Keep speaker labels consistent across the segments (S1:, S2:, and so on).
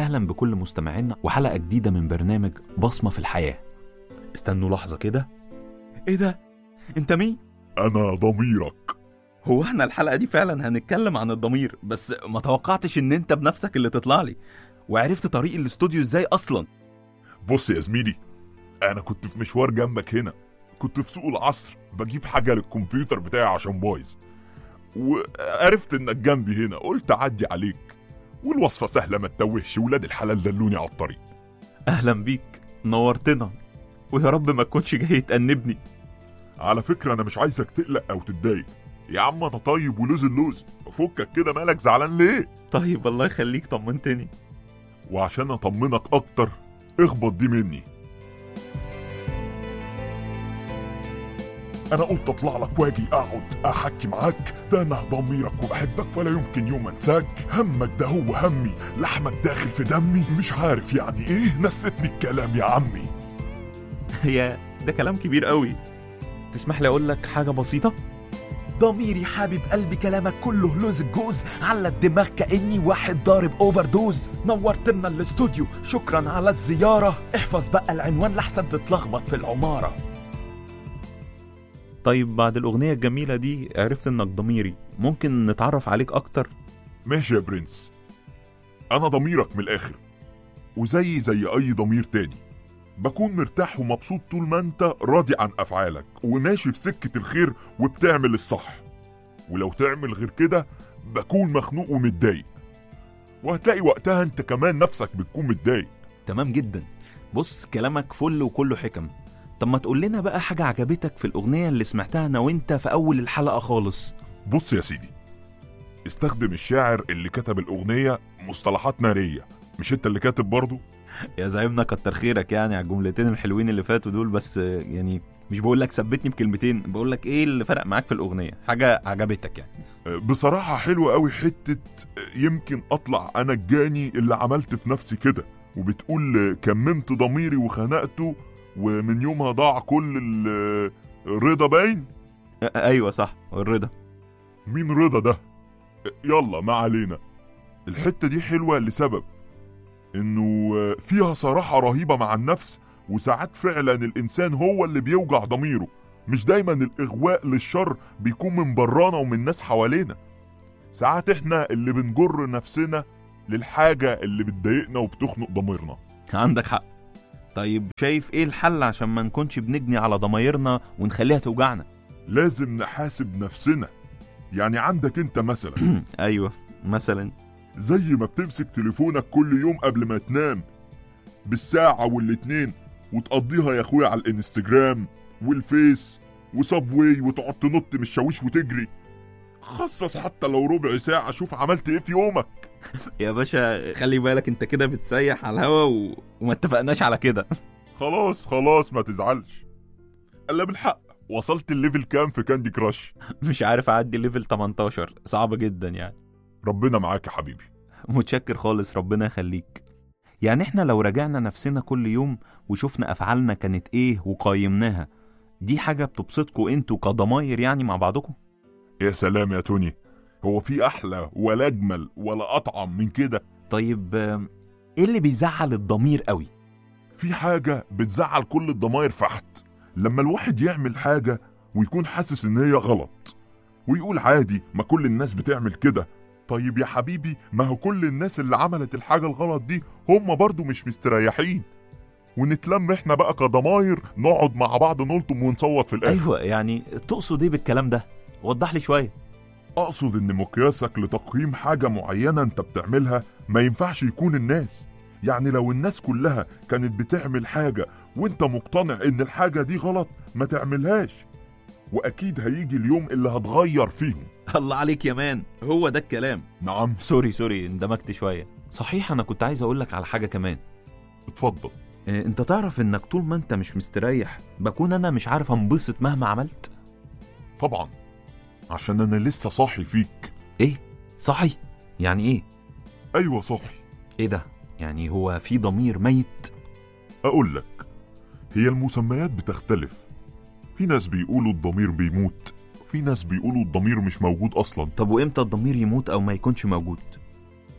S1: أهلا بكل مستمعينا وحلقة جديدة من برنامج بصمة في الحياة. استنوا لحظة كده. ايه ده؟ انت مين؟
S2: أنا ضميرك.
S1: هو احنا الحلقة دي فعلا هنتكلم عن الضمير، بس ما توقعتش ان انت بنفسك اللي تطلع لي. وعرفت طريق الاستوديو ازاي اصلا؟
S2: بص يا زميلي، أنا كنت في مشوار جنبك هنا، كنت في سوق العصر بجيب حاجة للكمبيوتر بتاعي عشان بايظ، وعرفت انك جنبي هنا، قلت اعدي عليك، والوصفة سهلة ما تتوهش، ولاد الحلال دلوني على الطريق.
S1: اهلا بيك، نورتنا، ويا رب ما تكونش جاي تأنبني.
S2: على فكرة أنا مش عايزك تقلق أو تتضايق يا عم، أنا طيب ولوز اللوز، فكك كده، مالك زعلان ليه؟
S1: طيب الله يخليك، طمنتني.
S2: وعشان أطمنك أكتر اخبط دي مني. أنا قلت أطلع لك واجي أقعد أحكي معاك، ده أنا ضميرك وبحبك ولا يمكن يوم أنساك، همك ده هو همي، لحمك داخل في دمي، مش عارف يعني إيه نسيتني الكلام يا عمي.
S1: يا ده كلام كبير قوي. تسمح لي اقول لك حاجة بسيطة؟ ضميري حبيب قلبي كلامك كله لوز الجوز، على الدماغ كأني واحد ضارب اوفر دوز. نورتنا الاستوديو، شكرا على الزيارة، احفظ بقى العنوان لحسن تتلخبط في العمارة. طيب بعد الأغنية الجميلة دي عرفت انك ضميري، ممكن نتعرف عليك اكتر؟
S2: ماشي يا برنس، أنا ضميرك من الآخر، زي أي ضمير تاني، بكون مرتاح ومبسوط طول ما انت راضي عن افعالك وماشي في سكة الخير وبتعمل الصح، ولو تعمل غير كده بكون مخنوق ومتضايق، وهتلاقي وقتها انت كمان نفسك بتكون متضايق.
S1: تمام جدا، بص كلامك فل وكله حكم. طب ما تقول لنا بقى حاجة عجبتك في الأغنية اللي سمعتها أنا وإنت في أول الحلقة خالص.
S2: بص يا سيدي، استخدم الشاعر اللي كتب الأغنية مصطلحات نارية، مش انت اللي كاتب برضو؟
S1: يا زعيمنا كتر خيرك يعني على الجملتين الحلوين اللي فاتوا دول، بس يعني مش بقول لك ثبتني بكلمتين، بقول لك ايه اللي فرق معاك في الأغنية، حاجة عجبتك يعني.
S2: بصراحة حلوة قوي حتة يمكن أطلع أنا الجاني اللي عملت في نفسي كده، وبتقول كممت ضميري وخنقته ومن يومها ضاع كل الرضا باين.
S1: ايوه صح، الرضا.
S2: مين رضا ده؟ يلا ما علينا. الحتة دي حلوة لسبب انه فيها صراحة رهيبة مع النفس، وساعات فعلا الانسان هو اللي بيوجع ضميره، مش دايما الاغواء للشر بيكون من برانا ومن ناس حوالينا، ساعات احنا اللي بنجر نفسنا للحاجة اللي بتضايقنا وبتخنق ضميرنا.
S1: عندك حق. طيب شايف ايه الحل عشان ما نكونش بنجني على ضمايرنا ونخليها توجعنا؟
S2: لازم نحاسب نفسنا. يعني عندك انت مثلا
S1: ايوه مثلا،
S2: زي ما بتمسك تليفونك كل يوم قبل ما تنام بالساعة والاتنين وتقضيها يا اخويا على الانستجرام والفيس وصابواي وتقعد تنط من الشاويش وتجري، خصص حتى لو ربع ساعة شوف عملت ايه في يومك.
S1: يا باشا خلي بالك انت كده بتسيح على الهوا وما اتفقناش على كده.
S2: خلاص ما تزعلش. الا بالحق، وصلت الليفل كام في كاندي كراش؟
S1: مش عارف اعدي ليفل 18، صعب جدا يعني.
S2: ربنا معاك يا حبيبي.
S1: متشكر خالص، ربنا يخليك. يعني احنا لو رجعنا نفسنا كل يوم وشوفنا افعالنا كانت ايه وقيمناها، دي حاجة بتبسطكوا انتوا كضماير يعني مع بعضكم؟
S2: يا سلام يا توني، هو في احلى ولا اجمل ولا اطعم من كده؟
S1: طيب ايه اللي بيزعل الضمير قوي؟
S2: في حاجة بتزعل كل الضماير فحت، لما الواحد يعمل حاجة ويكون حاسس ان هي غلط ويقول عادي ما كل الناس بتعمل كده. طيب يا حبيبي، ما هو كل الناس اللي عملت الحاجة الغلط دي هم برضو مش مستريحين، ونتلم احنا بقى كضماير نقعد مع بعض نلطم ونصوت في الاخر.
S1: ايوه يعني تقصد ايه بالكلام ده؟ وضح لي شوية.
S2: اقصد ان مقياسك لتقييم حاجة معينة انت بتعملها ما ينفعش يكون الناس. يعني لو الناس كلها كانت بتعمل حاجة وانت مقتنع ان الحاجة دي غلط ما تعملهاش، واكيد هيجي اليوم اللي هتغير فيهم.
S1: الله عليك يا مان، هو ده الكلام.
S2: نعم.
S1: سوري اندمجت شوية. صحيح انا كنت عايز اقولك على حاجة كمان.
S2: اتفضل.
S1: انت تعرف انك طول ما انت مش مستريح بكون انا مش عارف انبسط مهما عملت.
S2: طبعا، عشان انا لسه صاحي فيك.
S1: ايه صاحي؟ يعني ايه؟
S2: ايوه صاحي.
S1: ايه ده؟ يعني هو في ضمير ميت؟
S2: اقول لك، هي المسميات بتختلف، في ناس بيقولوا الضمير بيموت، في ناس بيقولوا الضمير مش موجود اصلا.
S1: طب وامتى الضمير يموت او ما يكونش موجود؟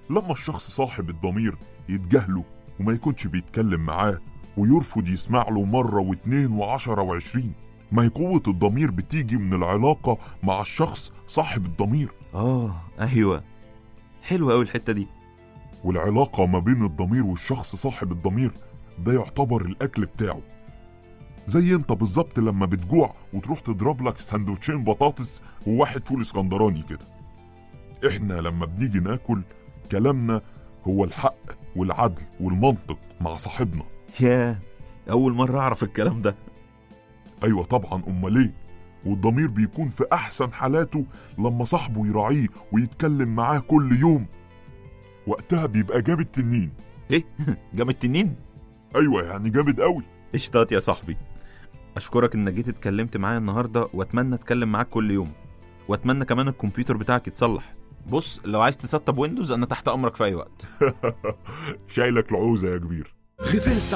S2: لما الشخص صاحب الضمير يتجاهله وما يكونش بيتكلم معاه ويرفض يسمع له مرة واتنين وعشرة وعشرين، ما هي قوة الضمير بتيجي من العلاقة مع الشخص صاحب الضمير.
S1: ايوه، حلوة قوي الحتة دي.
S2: والعلاقة ما بين الضمير والشخص صاحب الضمير ده يعتبر الأكل بتاعه. زي انت بالظبط لما بتجوع وتروح تضرب لك سندوتشين بطاطس وواحد فول اسكندراني كده. احنا لما بنيجي ناكل كلامنا هو الحق والعدل والمنطق مع صاحبنا.
S1: يا اول مرة اعرف الكلام ده.
S2: ايوه طبعا، امال ايه؟ والضمير بيكون في احسن حالاته لما صاحبه يراعيه ويتكلم معاه كل يوم. وقتها بيبقى جامد تنين.
S1: ايه جامد تنين؟
S2: ايوه يعني جامد قوي.
S1: اشتات يا صاحبي. اشكرك انك جيت اتكلمت معايا النهارده، واتمنى اتكلم معاك كل يوم، واتمنى كمان الكمبيوتر بتاعك يتصلح. بص، لو عايز تسطب ويندوز انا تحت امرك في اي وقت.
S2: شايلك العوزة يا كبير.
S3: غفلت